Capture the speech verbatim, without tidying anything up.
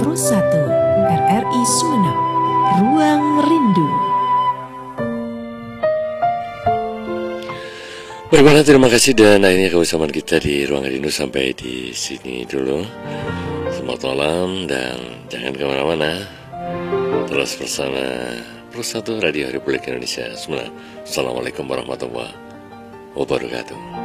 Pro satu R R I Sumeneb, Ruang Rindu. Baiklah, terima kasih dan akhirnya kebersamaan kita di Ruang Rindu sampai di sini dulu. Selamat malam dan jangan kemana-mana. Terus bersama Pro satu Radio Republik Indonesia. Assalamualaikum warahmatullahi wabarakatuh.